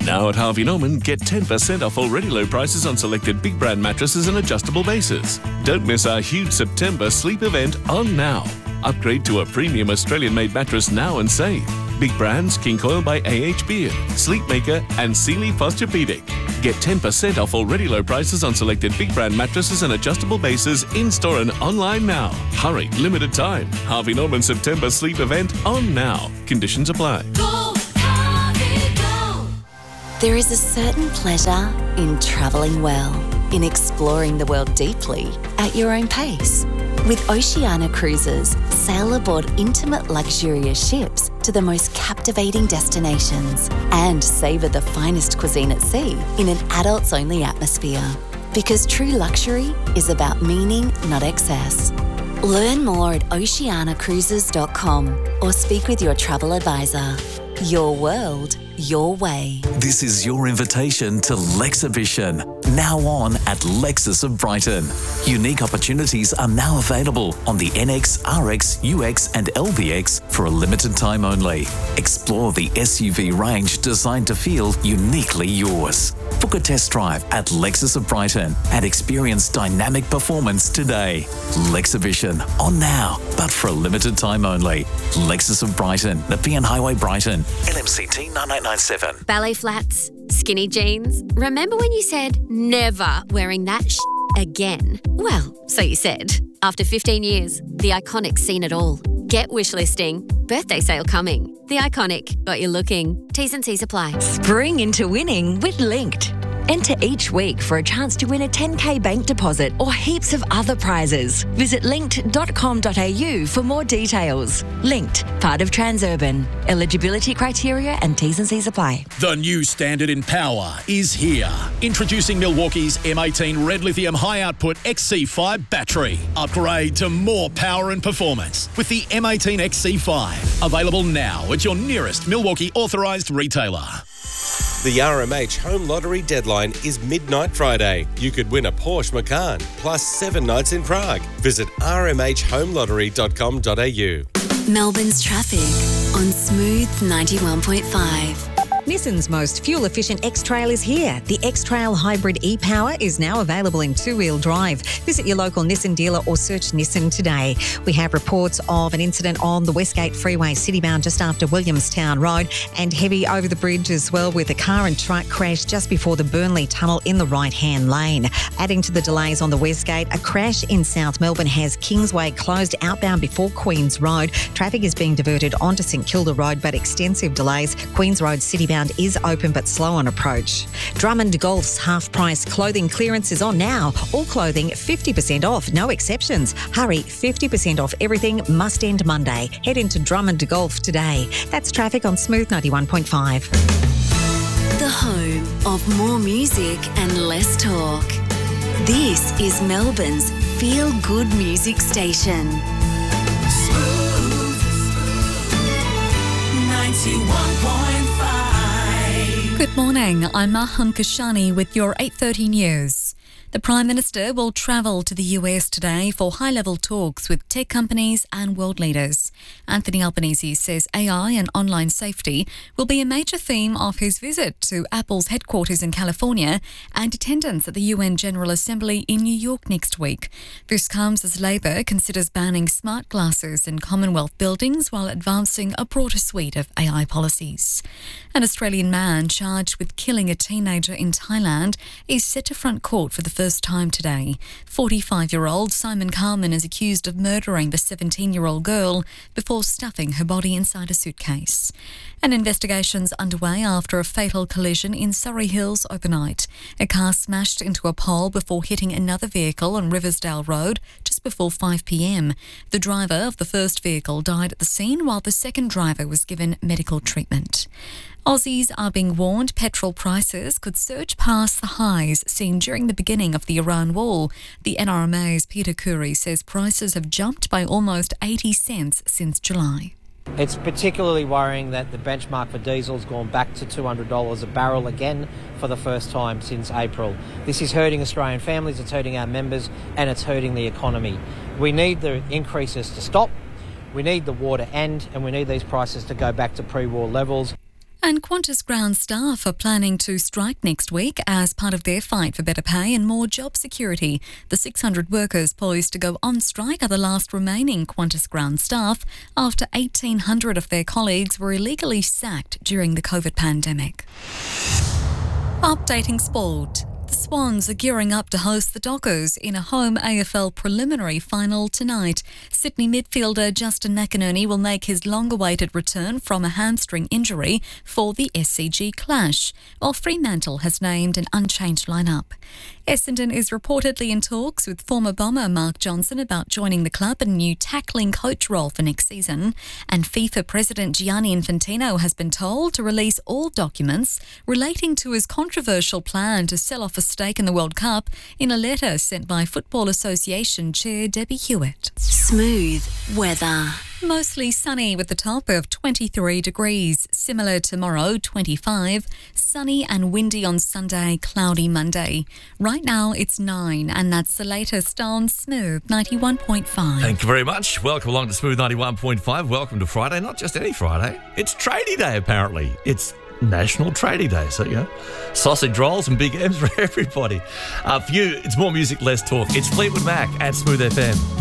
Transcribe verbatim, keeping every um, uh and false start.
Now at Harvey Norman, get ten percent off already low prices on selected big brand mattresses and adjustable bases. Don't miss our huge September sleep event on now. Upgrade to a premium Australian-made mattress now and save. Big brands King Coil by A H Beard, Sleepmaker and Sealy Posturepedic. Get ten percent off already low prices on selected big brand mattresses and adjustable bases in-store and online now. Hurry, limited time. Harvey Norman September sleep event on now. Conditions apply. Go, Harvey, go. There is a certain pleasure in travelling well, in exploring the world deeply at your own pace. With Oceania Cruises, sail aboard intimate luxurious ships to the most captivating destinations and savour the finest cuisine at sea in an adults-only atmosphere. Because true luxury is about meaning, not excess. Learn more at oceania cruises dot com or speak with your travel advisor. Your world, your way. This is your invitation to Lexhibition, now on at Lexus of Brighton. Unique opportunities are now available on the N X, R X, U X and L V X for a limited time only. Explore the S U V range designed to feel uniquely yours. Book a test drive at Lexus of Brighton and experience dynamic performance today. Lexhibition, on now, but for a limited time only. Lexus of Brighton, Nepean Highway, Brighton. L M C T nine eight nine seven. Ballet flats, skinny jeans. Remember when you said never wearing that sh- again? Well, so you said. After fifteen years, The Iconic's seen it all. Get wishlisting. Birthday sale coming. The Iconic. Got you looking. T's and C's apply. Spring into winning with Linked. Enter each week for a chance to win a ten K bank deposit or heaps of other prizes. Visit linked dot com dot a u for more details. Linked, part of Transurban. Eligibility criteria and T's and C's apply. The new standard in power is here. Introducing Milwaukee's M eighteen Red Lithium High Output X C five battery. Upgrade to more power and performance with the M eighteen X C five. Available now at your nearest Milwaukee authorised retailer. The R M H Home Lottery deadline is midnight Friday. You could win a Porsche Macan plus seven nights in Prague. Visit r m h home lottery dot com dot a u. Melbourne's traffic on Smooth ninety-one point five. Nissan's most fuel-efficient X-Trail is here. The X-Trail Hybrid e-Power is now available in two-wheel drive. Visit your local Nissan dealer or search Nissan today. We have reports of an incident on the Westgate Freeway citybound just after Williamstown Road and heavy over the bridge as well with a car and truck crash just before the Burnley Tunnel in the right-hand lane. Adding to the delays on the Westgate, a crash in South Melbourne has Kingsway closed outbound before Queen's Road. Traffic is being diverted onto St Kilda Road, but extensive delays. Queen's Road citybound is open but slow on approach. Drummond Golf's half-price clothing clearance is on now. All clothing fifty percent off, no exceptions. Hurry, fifty percent off everything must end Monday. Head into Drummond Golf today. That's traffic on Smooth ninety-one point five. The home of more music and less talk. This is Melbourne's feel-good music station. Smooth ninety-one point five. Good morning, I'm Mahan Kashani with your eight thirty news. The Prime Minister will travel to the U S today for high-level talks with tech companies and world leaders. Anthony Albanese says A I and online safety will be a major theme of his visit to Apple's headquarters in California and attendance at the U N General Assembly in New York next week. This comes as Labor considers banning smart glasses in Commonwealth buildings while advancing a broader suite of A I policies. An Australian man charged with killing a teenager in Thailand is set to front court for the first time today. forty-five-year-old Simon Carman is accused of murdering the seventeen-year-old girl before stuffing her body inside a suitcase. An investigation's underway after a fatal collision in Surrey Hills overnight. A car smashed into a pole before hitting another vehicle on Riversdale Road just before five p m. The driver of the first vehicle died at the scene while the second driver was given medical treatment. Aussies are being warned petrol prices could surge past the highs seen during the beginning of the Iran war. The N R M A's Peter Curry says prices have jumped by almost eighty cents since July. It's particularly worrying that the benchmark for diesel has gone back to two hundred dollars a barrel again for the first time since April. This is hurting Australian families, it's hurting our members, and it's hurting the economy. We need the increases to stop, we need the war to end, and we need these prices to go back to pre-war levels. And Qantas ground staff are planning to strike next week as part of their fight for better pay and more job security. The six hundred workers poised to go on strike are the last remaining Qantas ground staff after eighteen hundred of their colleagues were illegally sacked during the COVID pandemic. Updating sport. The Swans are gearing up to host the Dockers in a home A F L preliminary final tonight. Sydney midfielder Justin McInerney will make his long-awaited return from a hamstring injury for the S C G clash, while Fremantle has named an unchanged lineup. Essendon is reportedly in talks with former Bomber Mark Johnson about joining the club in a new tackling coach role for next season. And FIFA President Gianni Infantino has been told to release all documents relating to his controversial plan to sell off a stake in the World Cup in a letter sent by Football Association Chair Debbie Hewitt. Smooth weather. Mostly sunny with a top of twenty-three degrees. Similar tomorrow, twenty-five. Sunny and windy on Sunday, cloudy Monday. Right now it's nine, and that's the latest on Smooth ninety-one point five. Thank you very much. Welcome along to Smooth ninety-one point five. Welcome to Friday. Not just any Friday. It's Tradie Day, apparently. It's National Tradie Day. So, you know, sausage rolls and big M's for everybody. Uh, for you, it's more music, less talk. It's Fleetwood Mac at Smooth F M.